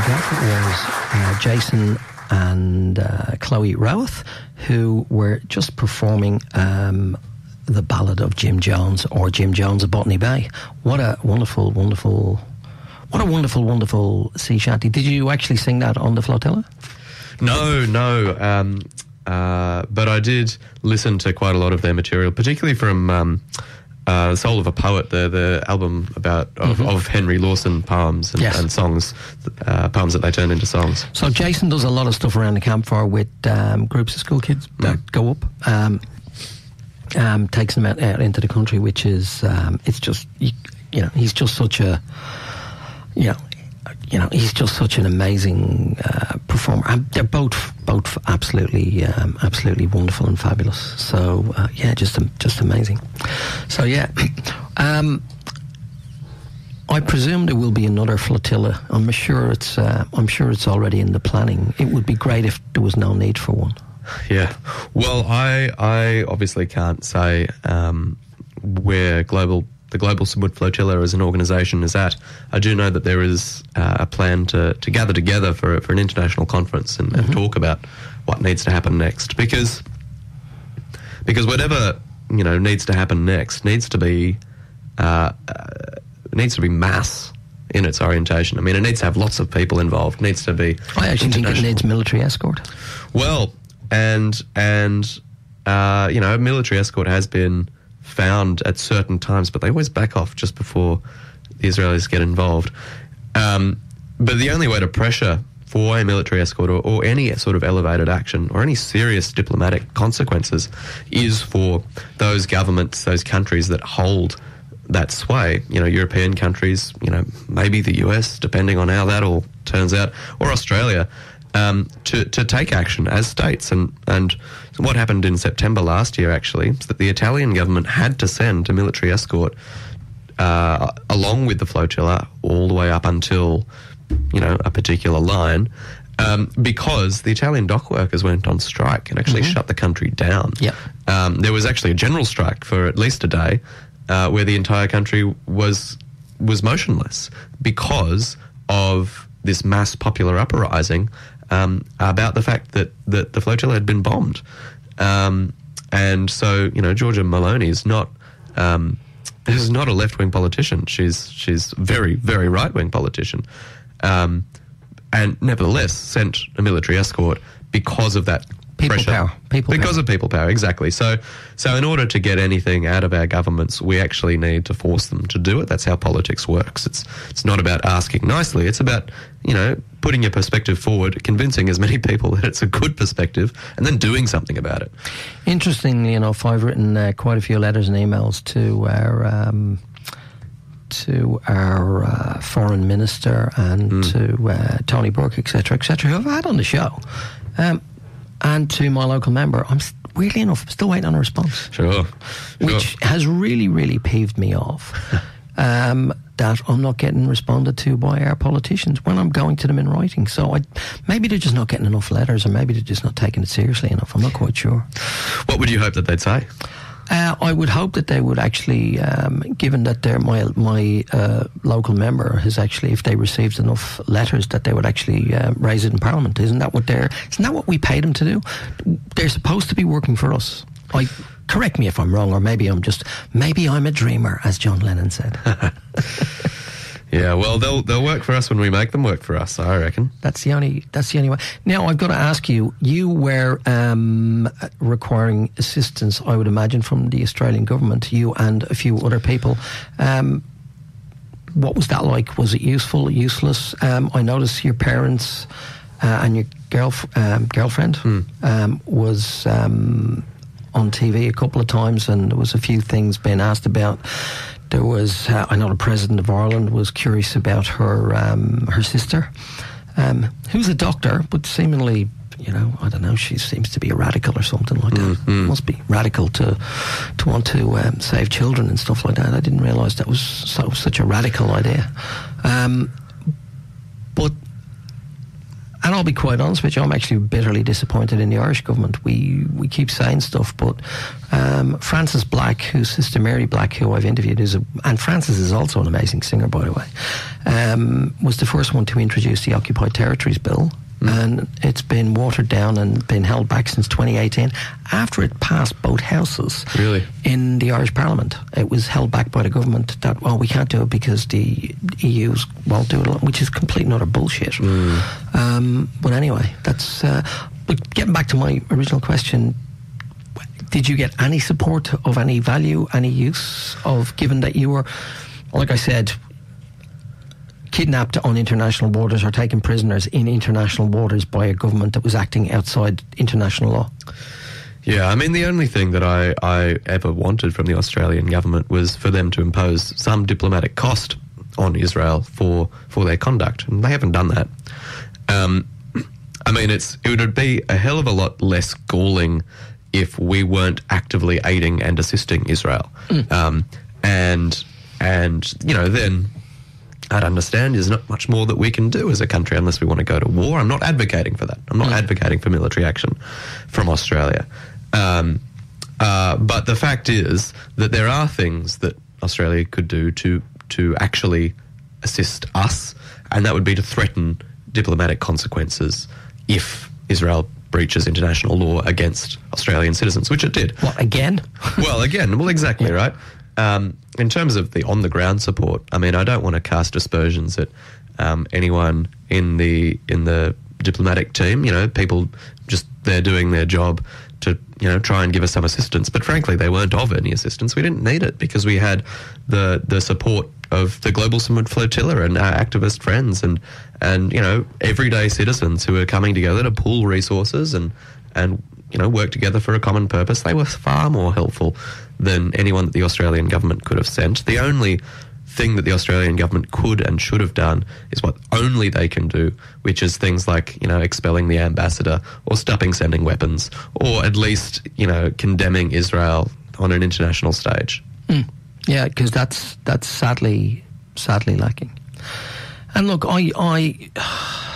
That was Jason and Chloe Rowath, who were just performing the ballad of Jim Jones, or Jim Jones of Botany Bay. What a wonderful sea shanty. Did you actually sing that on the flotilla? No. But I did listen to quite a lot of their material, particularly from Soul of a Poet, the album of Henry Lawson poems and songs, poems that they turned into songs. So Jason does a lot of stuff around the campfire with groups of school kids that go up. Takes them out into the country, which is it's just he's just such a he's just such an amazing performer. And they're both absolutely wonderful and fabulous. So just amazing. So I presume there will be another flotilla. I'm sure it's already in the planning. It would be great if there was no need for one. Yeah. Well, I obviously can't say where the Global Subwood Flotilla as an organisation is at. I do know that there is a plan to gather together for an international conference and talk about what needs to happen next. Because whatever needs to happen next needs to be mass in its orientation. I mean, it needs to have lots of people involved. It needs to be. I actually think it needs military escort. Well, and military escort has been found at certain times, but they always back off just before the Israelis get involved. But the only way to pressure for a military escort or any sort of elevated action or any serious diplomatic consequences is for those governments, those countries that hold that sway, European countries, maybe the US, depending on how that all turns out, or Australia, to take action as states. And what happened in September last year, actually, is that the Italian government had to send a military escort along with the flotilla all the way up until, a particular line, because the Italian dock workers went on strike and actually shut the country down. Yep. There was actually a general strike for at least a day where the entire country was motionless because of this mass popular uprising about the fact that the flotilla had been bombed. And so, Giorgia Meloni is not a left-wing politician. She's very, very right-wing politician. And nevertheless sent a military escort because of that pressure. People power, exactly. So in order to get anything out of our governments, we actually need to force them to do it. That's how politics works. It's not about asking nicely. It's about, putting your perspective forward, convincing as many people that it's a good perspective, and then doing something about it. Interestingly enough, I've written quite a few letters and emails to our foreign minister and to Tony Burke, etc., who I've had on the show. And to my local member, I'm weirdly enough still waiting on a response. Sure. Which has really, really peeved me off. That I'm not getting responded to by our politicians when I'm going to them in writing. So maybe they're just not getting enough letters, or maybe they're just not taking it seriously enough. I'm not quite sure. What would you hope that they'd say? I would hope that they would actually, given that they're my local member has actually, if they received enough letters, that they would actually raise it in Parliament. Isn't that what we pay them to do? They're supposed to be working for us. Correct me if I'm wrong, or maybe I'm a dreamer, as John Lennon said. Yeah, well, they'll work for us when we make them work for us, I reckon. That's the only way. Now, I've got to ask you, you were requiring assistance, I would imagine, from the Australian government, you and a few other people. What was that like? Was it useful, useless? I noticed your parents and your girlfriend was on TV a couple of times, and there was a few things being asked about. There was, I know the President of Ireland was curious about her sister, who's a doctor, but seemingly, I don't know, she seems to be a radical or something like that. Must be radical to want to save children and stuff like that. I didn't realise that was such a radical idea. But And I'll be quite honest with you, I'm actually bitterly disappointed in the Irish government. We keep saying stuff, but Frances Black, whose sister Mary Black, who I've interviewed, and Frances is also an amazing singer, by the way, was the first one to introduce the Occupied Territories Bill. And it's been watered down and been held back since 2018 after it passed both houses. Really? In the Irish Parliament. It was held back by the government that, well, we can't do it because the EUs won't do it, which is complete and utter bullshit. But anyway, that's... but getting back to my original question, did you get any support of any value, any use of, given that you were, like I said, kidnapped on international waters or taken prisoners in international waters by a government that was acting outside international law? Yeah, I mean, the only thing that I ever wanted from the Australian government was for them to impose some diplomatic cost on Israel for their conduct, and they haven't done that. I mean, it would be a hell of a lot less galling if we weren't actively aiding and assisting Israel. And you know, then I'd understand there's not much more that we can do as a country unless we want to go to war. I'm not advocating for that. I'm not advocating for military action from Australia. But the fact is that there are things that Australia could do to actually assist us, and that would be to threaten diplomatic consequences if Israel breaches international law against Australian citizens, which it did. What, again? Well, exactly, right? In terms of the on-the-ground support, I mean, I don't want to cast aspersions at anyone in the diplomatic team. You know, people just, they're doing their job to, you know, try and give us some assistance. But frankly, they weren't of any assistance. We didn't need it because we had the support of the Global Summit Flotilla and our activist friends and you know, everyday citizens who are coming together to pool resources and you know, work together for a common purpose. They were far more helpful than anyone that the Australian government could have sent. The only thing that the Australian government could and should have done is what only they can do, which is things like, you know, expelling the ambassador or stopping sending weapons, or at least, you know, condemning Israel on an international stage. Yeah, because that's sadly lacking. And look, I